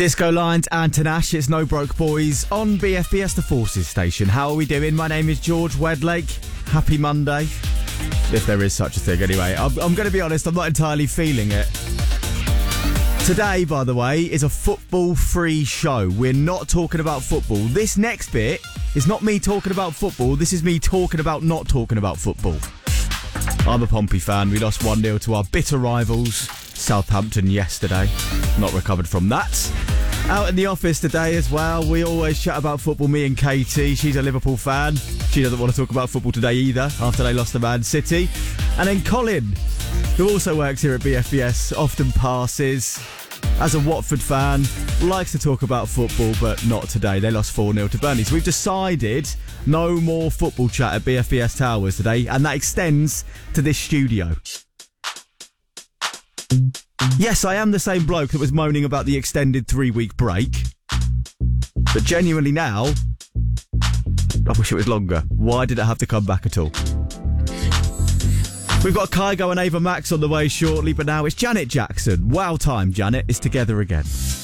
Disco Lines and Tanash, it's No Broke Boys on BFBS, the Forces station. How are we doing? My name is George Wedlake. Happy Monday. If there is such a thing, anyway. I'm going to be honest, I'm not entirely feeling it. Today, by the way, is a football-free show. We're not talking about football. This next bit is not me talking about football. This is me talking about not talking about football. I'm a Pompey fan. We lost 1-0 to our bitter rivals, Southampton, yesterday. Not recovered from that. Out in the office today as well, we always chat about football, me and Katie. She's a Liverpool fan. She doesn't want to talk about football today either, after they lost to Man City. And then Colin, who also works here at BFBS, often passes as a Watford fan, likes to talk about football, but not today. They lost 4-0 to Burnley. So we've decided no more football chat at BFBS Towers today, and that extends to this studio. Yes, I am the same bloke that was moaning about the extended 3-week break. But genuinely now, I wish it was longer. Why did it have to come back at all? We've got Kygo and Ava Max on the way shortly, but now it's Janet Jackson. Wow time, Janet is together again.